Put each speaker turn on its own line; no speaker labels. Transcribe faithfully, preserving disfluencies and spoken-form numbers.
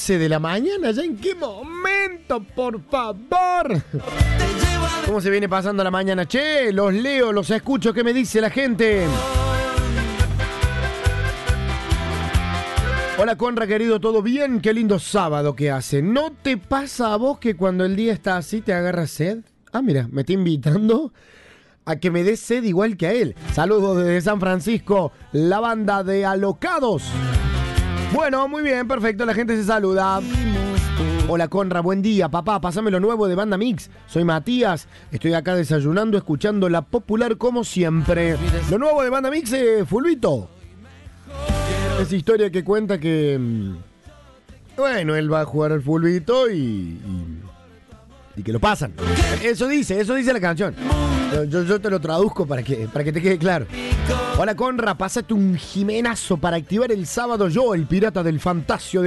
once de la mañana. ¿Ya en qué momento, por favor? ¿Cómo se viene pasando la mañana? Che, los leo, los escucho. ¿Qué me dice la gente? Hola, Conra, querido, ¿todo bien? Qué lindo sábado que hace. ¿No te pasa a vos que cuando el día está así te agarra sed? Ah, mira, me está invitando a que me dé sed igual que a él. Saludos desde San Francisco, la banda de Alocados. Bueno, muy bien, perfecto, la gente se saluda. Hola, Conra, buen día. Papá, pásame lo nuevo de Banda Mix. Soy Matías, estoy acá desayunando, escuchando la popular como siempre. Lo nuevo de Banda Mix, eh, Fulvito. Esa historia que cuenta que... Bueno, él va a jugar al fulbito y, y... y que lo pasan. Eso dice, eso dice la canción. Yo, yo te lo traduzco para que, para que te quede claro. Hola, Conra, pásate un jimenazo para activar el sábado yo, el pirata del Fantasio.